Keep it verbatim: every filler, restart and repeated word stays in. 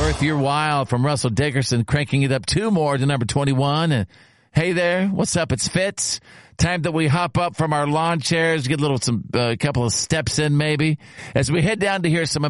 Worth Your While from Russell Dickerson, cranking it up two more to number twenty-one. And hey there, what's up? It's Fitz. Time that we hop up from our lawn chairs, get a little, some, a uh, couple of steps in maybe, as we head down to hear some